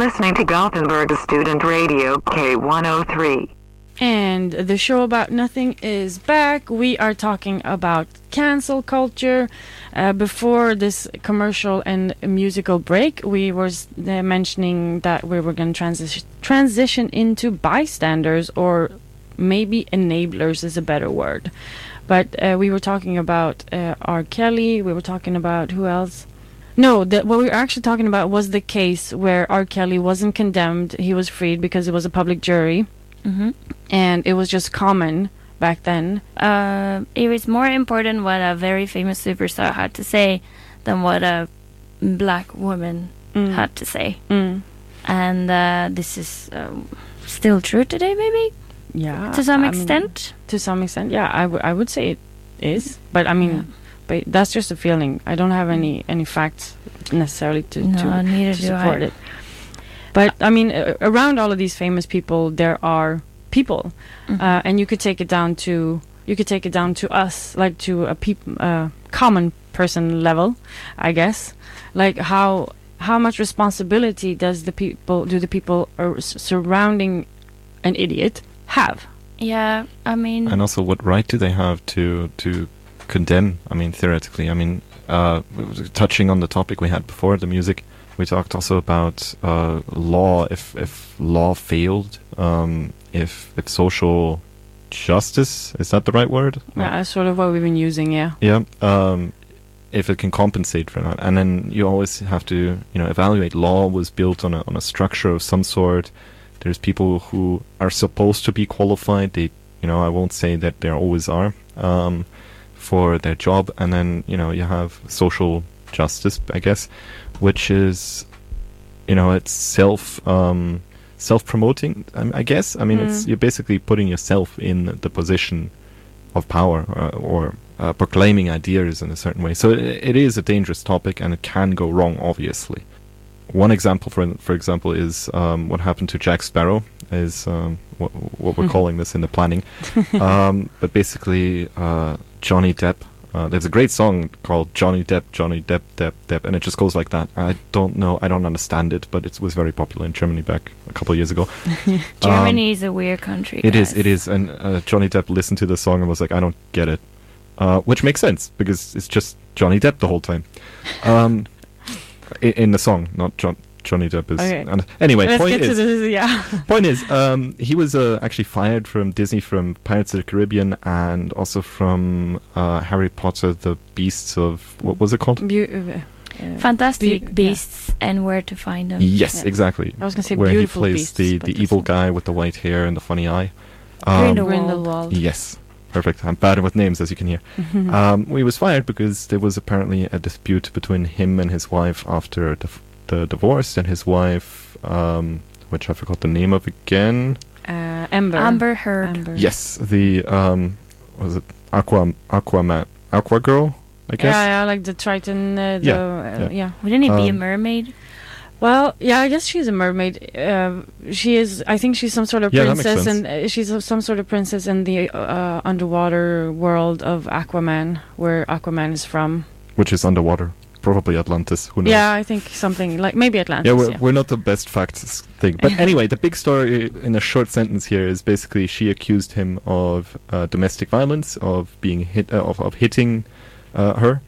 listening to Gothenburg Student Radio K103. And the show about nothing is back. We are talking about cancel culture. Before this commercial and musical break, we were mentioning that we were going to transition into bystanders, or maybe enablers is a better word. But we were talking about R. Kelly. We were talking about who else? No, what we were actually talking about was the case where R. Kelly wasn't condemned. He was freed because it was a public jury. Mm-hmm. And it was just common back then. It was more important what a very famous superstar had to say than what a black woman had to say. And this is still true today, maybe? Yeah. To some extent? To some extent, yeah. I would say it is. But I mean... Yeah. But that's just a feeling. I don't have any facts necessarily to support it. But I mean, around all of these famous people, there are people, and you could take it down to us, like to a common person level, I guess. Like how much responsibility do the people surrounding an idiot have? Yeah, I mean, and also, what right do they have to condemn? I mean, theoretically, I mean, touching on the topic we had before, the music, we talked also about law. If law failed, if social justice, is that the right word? Yeah, that's sort of what we've been using. Yeah. Yeah. If it can compensate for that, and then you always have to, evaluate. Law was built on a structure of some sort. There's people who are supposed to be qualified. They, I won't say that there always are. For their job, and then you have social justice, I guess, which is it's self-promoting, I guess. I mean, it's you're basically putting yourself in the position of power or proclaiming ideas in a certain way. So it is a dangerous topic, and it can go wrong, obviously. One example, for example, is what happened to Jack Sparrow, is what we're calling this in the planning. But basically, Johnny Depp, there's a great song called Johnny Depp, Depp, and it just goes like that. I don't know, I don't understand it, but it was very popular in Germany back a couple of years ago. Germany is a weird country. It is, and Johnny Depp listened to the song and was like, I don't get it. Which makes sense, because it's just Johnny Depp the whole time. In the song, not Johnny Depp is. Okay. Anyway, point is, he was actually fired from Disney, from Pirates of the Caribbean, and also from Harry Potter, the Beasts of, what was it called? Fantastic Beasts and Where to Find Them. Yes, exactly. I was going to say where Beautiful he Beasts. plays the evil guy with the white hair and the funny eye. Grindelwald. Yes. Perfect. I'm bad with names, as you can hear. He was fired because there was apparently a dispute between him and his wife after the divorce, and his wife, which I forgot the name of again. Amber Heard. Yes, the was it Aqua Girl, I guess. Yeah, like the Triton. Yeah. Wouldn't it be a mermaid? Well, yeah, I guess she's a mermaid. She is. I think she's some sort of princess, and she's some sort of princess in the underwater world of Aquaman, where Aquaman is from. Which is underwater, probably Atlantis. Who knows? Yeah, I think something like maybe Atlantis. Yeah, we're not the best facts thing, but anyway, the big story in a short sentence here is basically she accused him of domestic violence, of being of hitting her,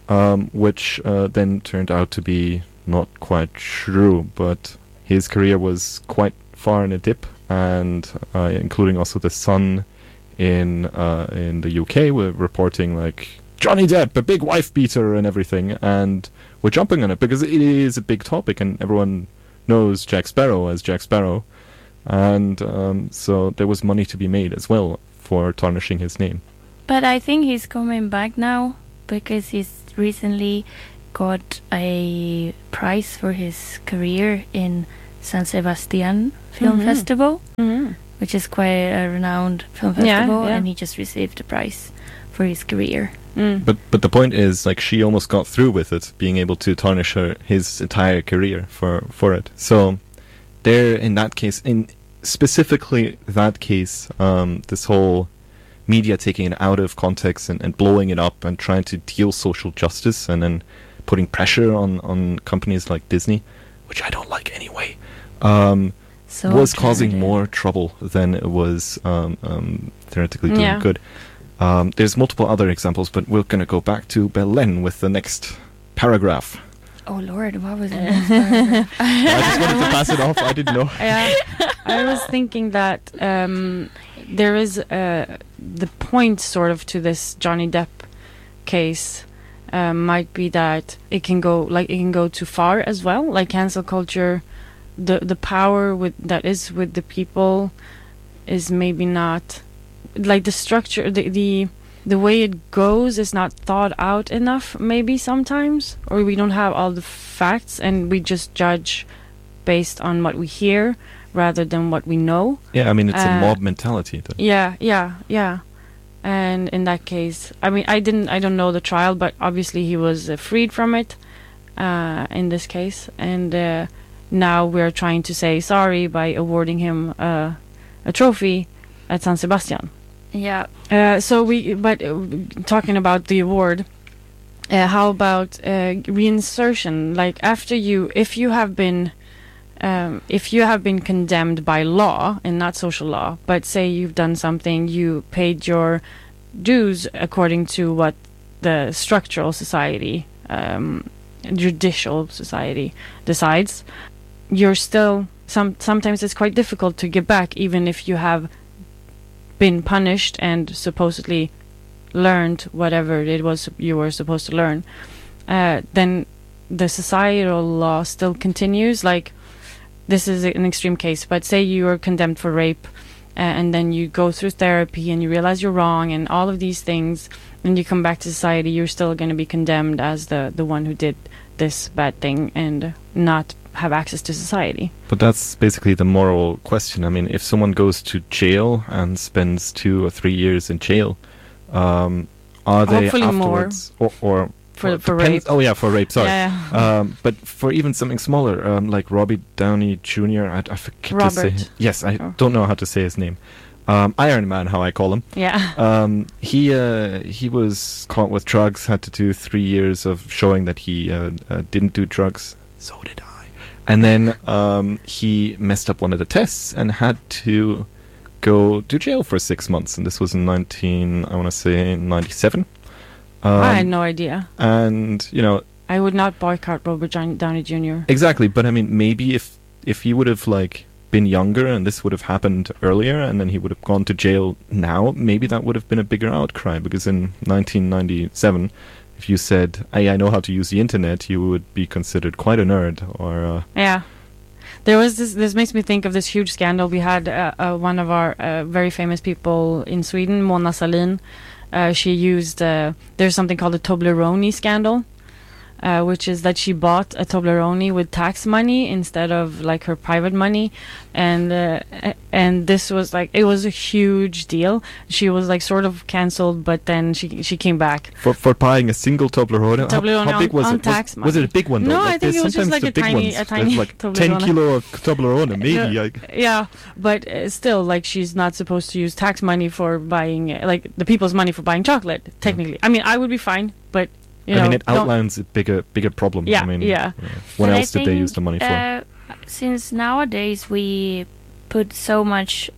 which then turned out to be not quite true, but his career was quite far in a dip, and including also the Sun in the UK were reporting like Johnny Depp, a big wife beater and everything, and we're jumping on it because it is a big topic and everyone knows Jack Sparrow as Jack Sparrow, and so there was money to be made as well for tarnishing his name. But I think he's coming back now because he's recently got a prize for his career in San Sebastian Film Festival, which is quite a renowned film festival, and he just received a prize for his career. But the point is, like, she almost got through with it, being able to tarnish his entire career for it. So there, in that case, in specifically that case, this whole media taking it out of context and blowing it up and trying to deal social justice and then putting pressure on companies like Disney, which I don't like anyway. So was causing alternative. more trouble than it was theoretically doing Yeah. good. There's multiple other examples, but we're going to go back to Belen with the next paragraph. Oh Lord, what was it? I just wanted to pass it off. I didn't know. Yeah, I was thinking that there is the point sort of to this Johnny Depp case might be that it can go too far as well. Like cancel culture, the power that is with the people is maybe not like the structure, the way it goes is not thought out enough, maybe sometimes, or we don't have all the facts and we just judge based on what we hear rather than what we know. Yeah, I mean, it's a Uh, mob mentality. Yeah. And in that case, I mean, I don't know the trial, but obviously he was freed from it in this case, and now we're trying to say sorry by awarding him a trophy at San Sebastian. Yeah. Talking about the award, how about reinsertion? Like if you have been condemned by law and not social law, but say you've done something, you paid your dues according to what the structural society, judicial society decides, you're still sometimes it's quite difficult to get back, even if you have been punished and supposedly learned whatever it was you were supposed to learn. Then the societal law still continues. Like, this is an extreme case, but say you are condemned for rape, and then you go through therapy and you realize you're wrong and all of these things, and you come back to society, you're still going to be condemned as the one who did this bad thing and not have access to society. But that's basically the moral question. I mean, if someone goes to jail and spends 2 or 3 years in jail, are they Hopefully more. afterwards or For depends- rape. Oh yeah, for rape. Sorry. Yeah. But for even something smaller, like Robbie Downey Jr., I forget to say. Robert. Yes, I Oh. don't know how to say his name. Iron Man, how I call him. Yeah. He was caught with drugs. Had to do 3 years of showing that he didn't do drugs. So did I. And then he messed up one of the tests and had to go to jail for 6 months. And this was in 97. I had no idea. And I would not boycott Robert Downey Jr. exactly. But I mean, maybe if he would have been younger and this would have happened earlier, and then he would have gone to jail now, maybe that would have been a bigger outcry. Because in 1997, if you said, "Hey, I know how to use the internet," you would be considered quite a nerd. Or Yeah. There was this makes me think of this huge scandal. We had one of our very famous people in Sweden, Mona Sahlin. She used, there's something called the Toblerone scandal, which is that she bought a Toblerone with tax money instead of her private money, and this was it was a huge deal. She was sort of cancelled, but then she came back. for buying a single Toblerone. Toblerone how big was on it? tax Was it a money. big one? Though? No, I think there's it was just sometimes a the big tiny, ones. a tiny There's 10 Toblerone. kilo of Toblerone, maybe. Yeah, but still, she's not supposed to use tax money for buying, the people's money for buying chocolate. Technically, I mean, I would be fine, but I mean, it outlines a bigger problem. Yeah, I mean, yeah. What But I else did they think, use the money for? Since nowadays we put so much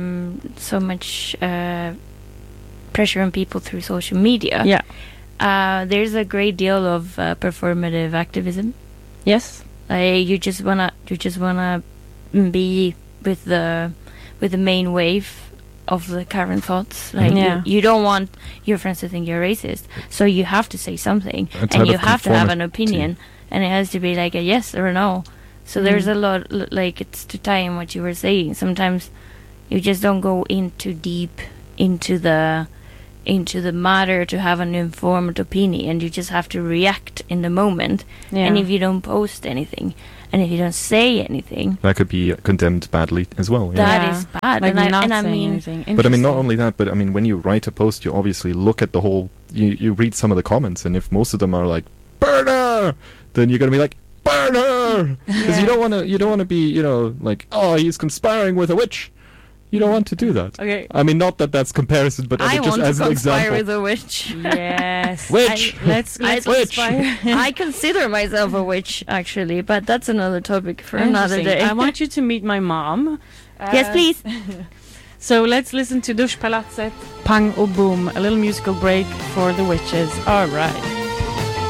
pressure on people through social media, Yeah. There's a great deal of performative activism. Yes. You just wanna be with the main wave of the current thoughts. Yeah. You don't want your friends to think you're racist, so you have to say something, A type and you of have to have an conformity. opinion, and it has to be like a yes or a no. So there's a lot, it's to tie in what you were saying. Sometimes you just don't go in too deep into the matter to have an informed opinion. You just have to react in the moment. Yeah. And if you don't post anything, and if you don't say anything, That could be condemned badly as well. Yeah. that Yeah. is bad. Like and not I saying mean, anything. But I mean, not Interesting. only that, but I mean, when you write a post, you obviously look at the whole. You read some of the comments, and if most of them are like "burner," then you're gonna be like "burner," because you don't want to be, oh, he's conspiring with a witch. You don't want to do that. Okay. I mean, not that that's comparison, but I just want to as an conspire example. with a witch. Yes. Witch. Let's Witch. conspire. I consider myself a witch, actually, but that's another topic for another Interesting. day. I want you to meet my mom. Yes, please. So let's listen to Duschpalatset, Pang och Boom, a little musical break for the witches. All right.